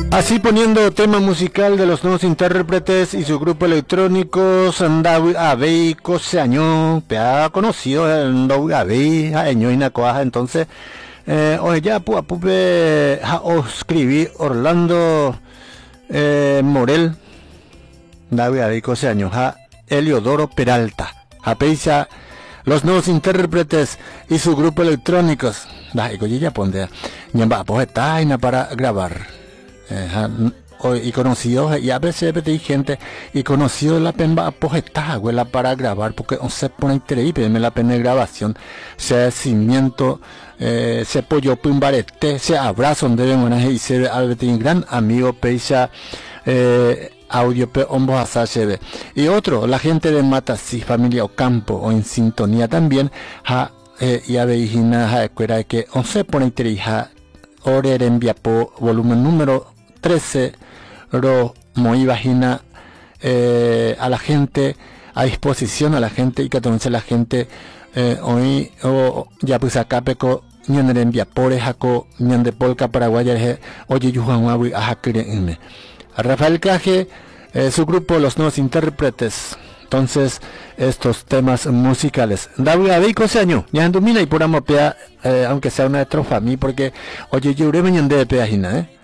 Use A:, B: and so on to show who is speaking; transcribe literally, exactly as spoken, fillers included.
A: Así poniendo tema musical de los nuevos intérpretes y su grupo electrónico Sandawi Abey Coseaño, ha conocido el Sandawi Abey, año y nacoaja, entonces, eh, oye ya pu apupe ha escribí Orlando eh, Morel, Sandawi Abey Coseaño, ha Eliodoro Peralta, ha peisa los nuevos intérpretes y su grupo electrónicos, da y ya pondría, ñamba pues está para grabar. Eh, y conocido y a veces hay gente y conocido la pena apogetar huela para grabar porque no se pone interés me la pena de grabación se cimiento eh, se pollo pimbarete se abrazo donde ven y se un gran amigo peisa eh, audio pe hombos asache y otro la gente de Matasí familia Ocampo o en sintonía también ha eh, y a veijina ha escuela que no se pone interés ha orer enviapo volumen número trece ro muy vagina eh, a la gente a disposición a la gente y que entonces la gente eh, hoy o ya pues acá peco ñan de envía por jaco ñan de polka paraguaya oye yuhan wawi a hakire a Rafael Caje eh, su grupo los nuevos intérpretes entonces estos temas musicales David Abico ese año ya en domina y por amopea eh, aunque sea una estrofa a mí porque oye yo ure mañana de peajina eh